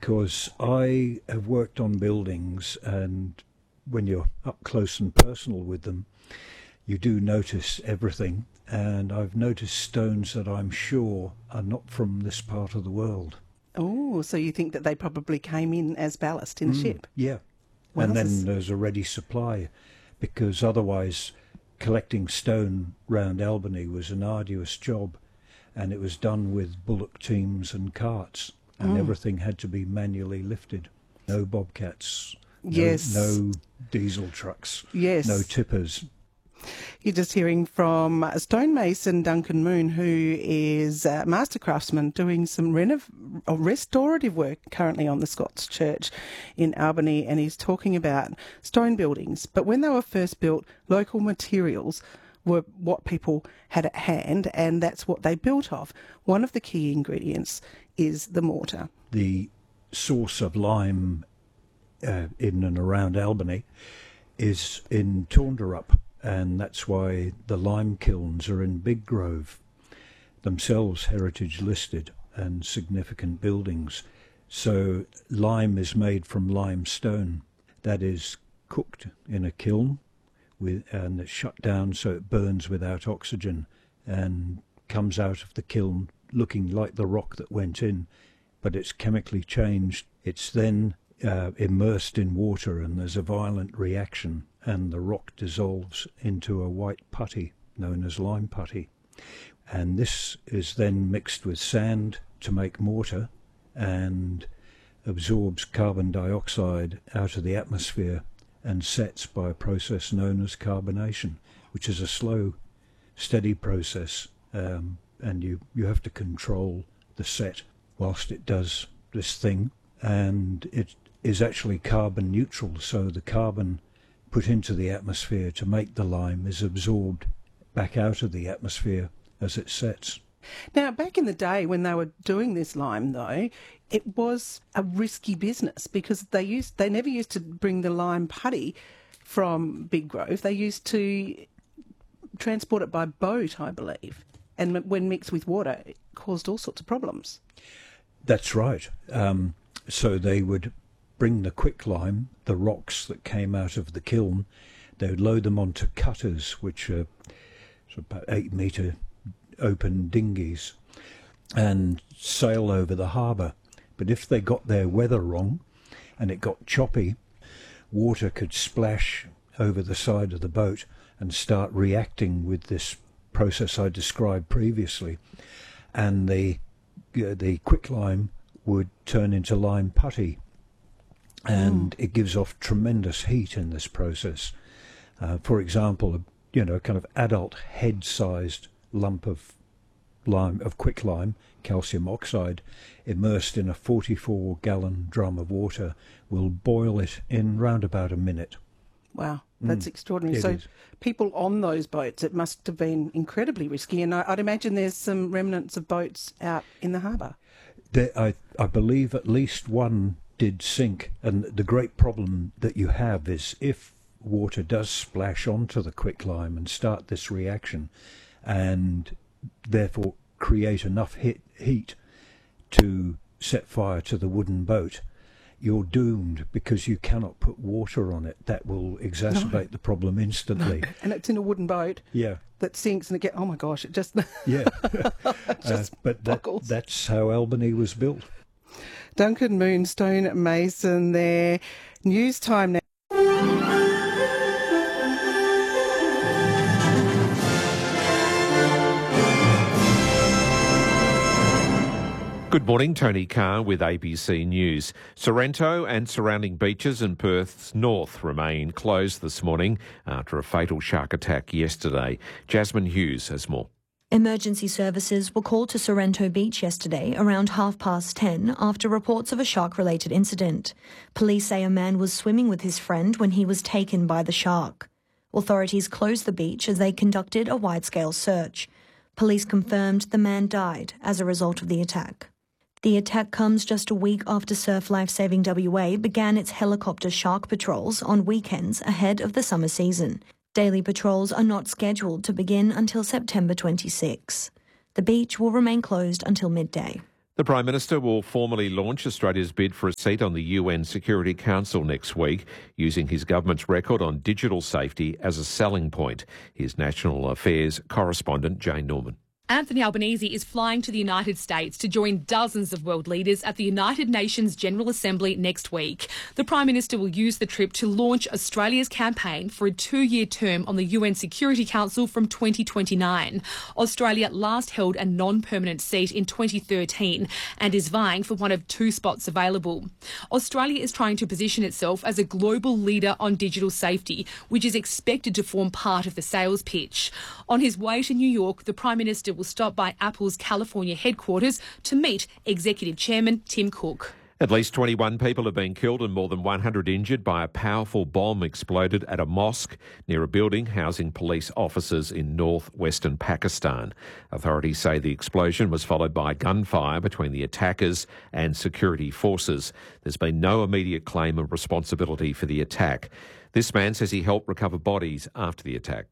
because I have worked on buildings, and when you're up close and personal with them, you do notice everything. And I've noticed stones that I'm sure are not from this part of the world. Oh, so you think that they probably came in as ballast in the ship? Yeah. Well, and then there's a ready supply, because otherwise collecting stone round Albany was an arduous job, and it was done with bullock teams and carts, and everything had to be manually lifted. No bobcats, Yes. no diesel trucks, Yes. no tippers. You're just hearing from stonemason Duncan Moon, who is a master craftsman doing some restorative work currently on the Scots Church in Albany, and he's talking about stone buildings. But when they were first built, local materials were what people had at hand, and that's what they built off. One of the key ingredients is the mortar. The source of lime in and around Albany is in Taunderup, and that's why the lime kilns are in Big Grove, themselves heritage listed and significant buildings. So lime is made from limestone that is cooked in a kiln and it's shut down so it burns without oxygen and comes out of the kiln looking like the rock that went in, but it's chemically changed. It's then immersed in water, and there's a violent reaction, and the rock dissolves into a white putty known as lime putty. And this is then mixed with sand to make mortar and absorbs carbon dioxide out of the atmosphere and sets by a process known as carbonation, which is a slow, steady process, and you have to control the set whilst it does this thing. And it is actually carbon neutral, so the carbon put into the atmosphere to make the lime is absorbed back out of the atmosphere as it sets. Now, back in the day when they were doing this lime, though, it was a risky business because they never used to bring the lime putty from Big Grove. They used to transport it by boat, I believe, and when mixed with water, it caused all sorts of problems. That's right. So they would bring the quicklime, the rocks that came out of the kiln, they would load them onto cutters, which are sort of about 8 metre open dinghies, and sail over the harbour. But if they got their weather wrong and it got choppy, water could splash over the side of the boat and start reacting with this process I described previously, and the quicklime would turn into lime putty, and it gives off tremendous heat in this process. For example, a kind of adult head-sized lump of quicklime, calcium oxide, immersed in a 44-gallon drum of water will boil it in round about a minute. Wow, that's extraordinary. So people on those boats, it must have been incredibly risky, and I'd imagine there's some remnants of boats out in the harbour. I believe at least one did sink, and the great problem that you have is if water does splash onto the quicklime and start this reaction and therefore create enough heat to set fire to the wooden boat, you're doomed because you cannot put water on it. That will exacerbate the problem instantly. No. And it's in a wooden boat that sinks and oh my gosh, it just... Yeah. but that's how Albany was built. Duncan Moon, stonemason there. News time now. Good morning, Tony Carr with ABC News. Sorrento and surrounding beaches in Perth's north remain closed this morning after a fatal shark attack yesterday. Jasmine Hughes has more. Emergency services were called to Sorrento Beach yesterday around 10:30 after reports of a shark-related incident. Police say a man was swimming with his friend when he was taken by the shark. Authorities closed the beach as they conducted a wide-scale search. Police confirmed the man died as a result of the attack. The attack comes just a week after Surf Life Saving WA began its helicopter shark patrols on weekends ahead of the summer season. Daily patrols are not scheduled to begin until September 26. The beach will remain closed until midday. The Prime Minister will formally launch Australia's bid for a seat on the UN Security Council next week, using his government's record on digital safety as a selling point. Here's National Affairs correspondent Jane Norman. Anthony Albanese is flying to the United States to join dozens of world leaders at the United Nations General Assembly next week. The Prime Minister will use the trip to launch Australia's campaign for a 2-year term on the UN Security Council from 2029. Australia last held a non-permanent seat in 2013 and is vying for one of 2 spots available. Australia is trying to position itself as a global leader on digital safety, which is expected to form part of the sales pitch. On his way to New York, the Prime Minister will stop by Apple's California headquarters to meet Executive Chairman Tim Cook. At least 21 people have been killed and more than 100 injured by a powerful bomb exploded at a mosque near a building housing police officers in northwestern Pakistan. Authorities say the explosion was followed by gunfire between the attackers and security forces. There's been no immediate claim of responsibility for the attack. This man says he helped recover bodies after the attack.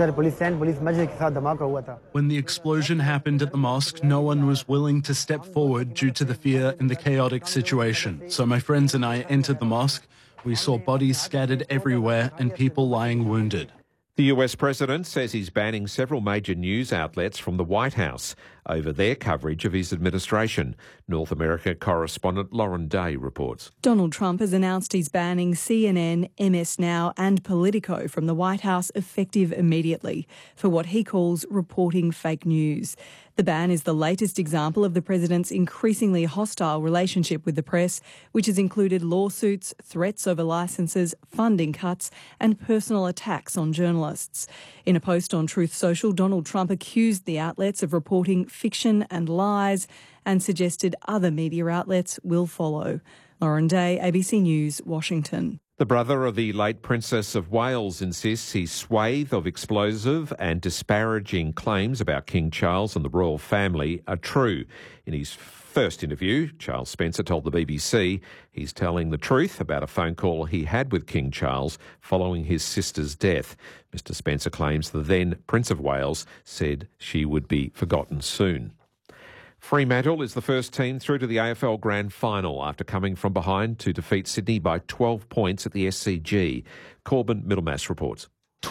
When the explosion happened at the mosque, no one was willing to step forward due to the fear in the chaotic situation. So my friends and I entered the mosque. We saw bodies scattered everywhere and people lying wounded. The US President says he's banning several major news outlets from the White House over their coverage of his administration. North America correspondent Lauren Day reports. Donald Trump has announced he's banning CNN, MS Now and Politico from the White House effective immediately for what he calls reporting fake news. The ban is the latest example of the president's increasingly hostile relationship with the press, which has included lawsuits, threats over licences, funding cuts and personal attacks on journalists. In a post on Truth Social, Donald Trump accused the outlets of reporting fiction and lies and suggested other media outlets will follow. Lauren Day, ABC News, Washington. The brother of the late Princess of Wales insists his swathe of explosive and disparaging claims about King Charles and the royal family are true. In his first interview, Charles Spencer told the BBC he's telling the truth about a phone call he had with King Charles following his sister's death. Mr Spencer claims the then Prince of Wales said she would be forgotten soon. Fremantle is the first team through to the AFL Grand Final after coming from behind to defeat Sydney by 12 points at the SCG. Corbin Middlemass reports.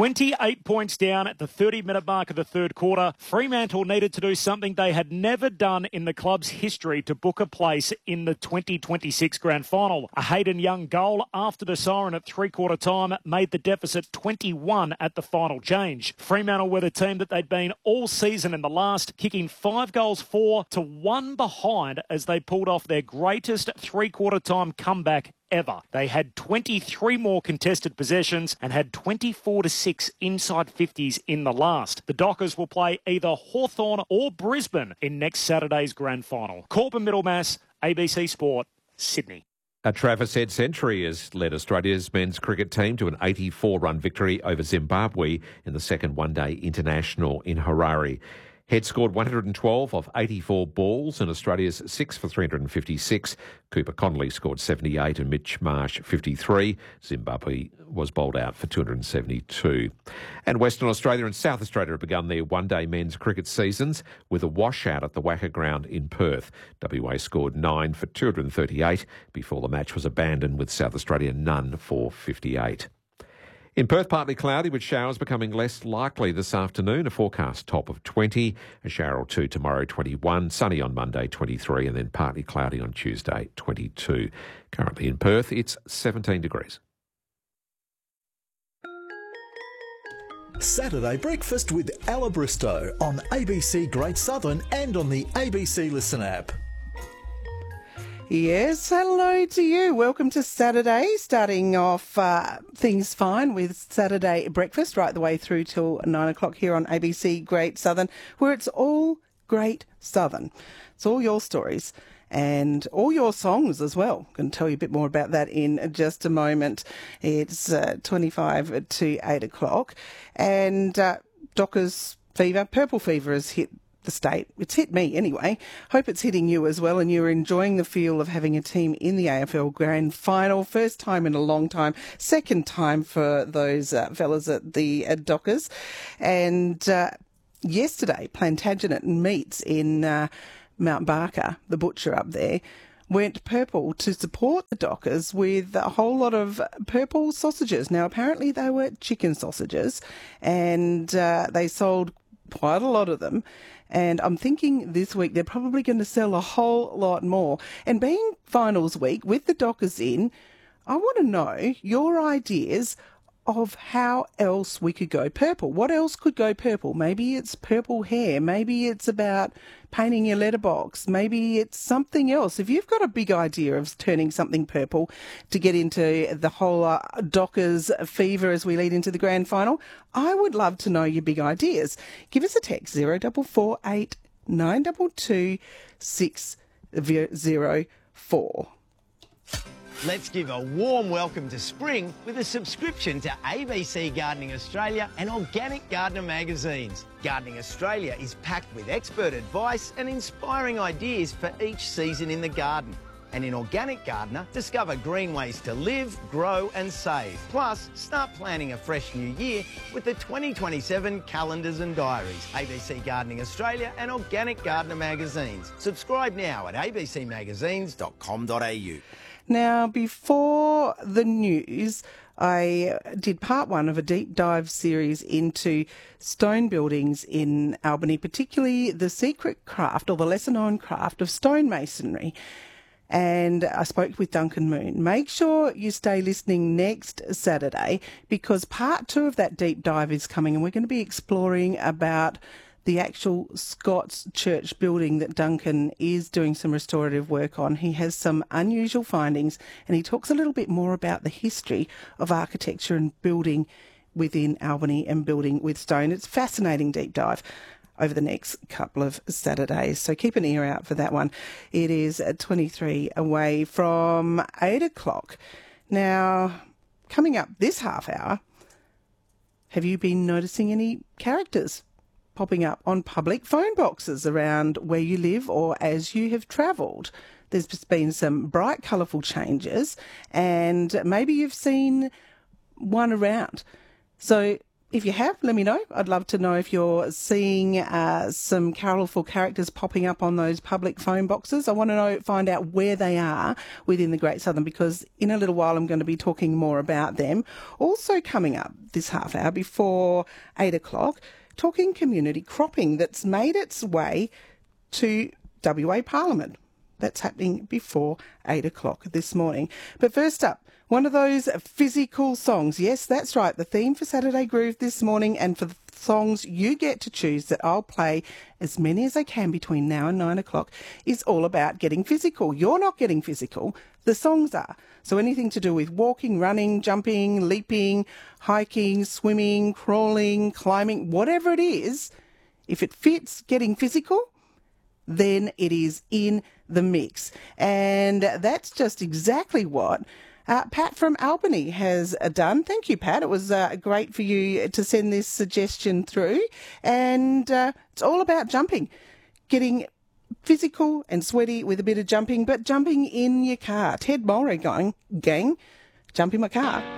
28 points down at the 30-minute mark of the third quarter. Fremantle needed to do something they had never done in the club's history to book a place in the 2026 Grand Final. A Hayden Young goal after the siren at three-quarter time made the deficit 21 at the final change. Fremantle were the team that they'd been all season in the last, kicking 5 goals 4 to 1 behind as they pulled off their greatest three-quarter time comeback ever. They had 23 more contested possessions and had 24-6 inside 50s in the last. The Dockers will play either Hawthorn or Brisbane in next Saturday's Grand Final. Corbin Middlemass, ABC Sport, Sydney. A Travis Head century has led Australia's men's cricket team to an 84-run victory over Zimbabwe in the second one-day international in Harare. Head scored 112 off 84 balls and Australia's 6 for 356. Cooper Connolly scored 78 and Mitch Marsh 53. Zimbabwe was bowled out for 272. And Western Australia and South Australia have begun their one-day men's cricket seasons with a washout at the Wacker Ground in Perth. WA scored 9 for 238 before the match was abandoned with South Australia none for 58. In Perth, partly cloudy with showers becoming less likely this afternoon. A forecast top of 20, a shower or 2 tomorrow, 21, sunny on Monday, 23, and then partly cloudy on Tuesday, 22. Currently in Perth, it's 17 degrees. Saturday Breakfast with Ella Bristow on ABC Great Southern and on the ABC Listen app. Yes, hello to you. Welcome to Saturday, starting off things fine with Saturday Breakfast right the way through till 9 o'clock here on ABC Great Southern, where it's all Great Southern. It's all your stories and all your songs as well. I'm going to tell you a bit more about that in just a moment. It's 25 to 8 o'clock and Dockers fever, purple fever has hit the state. It's hit me anyway. Hope it's hitting you as well and you're enjoying the feel of having a team in the AFL Grand Final. First time in a long time. Second time for those fellas at the Dockers. And yesterday, Plantagenet meets in Mount Barker, the butcher up there, went purple to support the Dockers with a whole lot of purple sausages. Now, apparently they were chicken sausages, and they sold quite a lot of them. And I'm thinking this week they're probably going to sell a whole lot more. And being finals week with the Dockers in, I want to know your ideas of how else we could go purple. What else could go purple? Maybe it's purple hair. Maybe it's about painting your letterbox. Maybe it's something else. If you've got a big idea of turning something purple to get into the whole Dockers fever as we lead into the grand final, I would love to know your big ideas. Give us a text 0448 922 604. Let's give a warm welcome to spring with a subscription to ABC Gardening Australia and Organic Gardener magazines. Gardening Australia is packed with expert advice and inspiring ideas for each season in the garden. And in Organic Gardener, discover green ways to live, grow and save. Plus, start planning a fresh new year with the 2027 calendars and diaries. ABC Gardening Australia and Organic Gardener magazines. Subscribe now at abcmagazines.com.au. Now, before the news, I did part one of a deep dive series into stone buildings in Albany, particularly the secret craft or the lesser known craft of stonemasonry. And I spoke with Duncan Moon. Make sure you stay listening next Saturday because part two of that deep dive is coming, and we're going to be exploring about the actual Scots church building that Duncan is doing some restorative work on. He has some unusual findings, and he talks a little bit more about the history of architecture and building within Albany and building with stone. It's a fascinating deep dive over the next couple of Saturdays, so keep an ear out for that one. It is 23 away from 8 o'clock. Now, coming up this half hour, have you been noticing any characters popping up on public phone boxes around where you live or as you have travelled? There's been some bright, colourful changes, and maybe you've seen one around. So if you have, let me know. I'd love to know if you're seeing some colourful characters popping up on those public phone boxes. I want to find out where they are within the Great Southern, because in a little while I'm going to be talking more about them. Also coming up this half hour before 8 o'clock, talking community cropping that's made its way to WA Parliament. That's happening before 8 o'clock this morning. But first up, one of those physical songs. Yes, that's right. The theme for Saturday Groove this morning, and for the songs you get to choose that I'll play as many as I can between now and 9 o'clock, is all about getting physical. You're not getting physical. The songs are. So anything to do with walking, running, jumping, leaping, hiking, swimming, crawling, climbing, whatever it is, if it fits getting physical, then it is in the mix. And that's just exactly what Pat from Albany has done. Thank you, Pat. It was great for you to send this suggestion through. And it's all about jumping, getting physical and sweaty with a bit of jumping, but jumping in your car. Ted Mulray gang, jump in my car.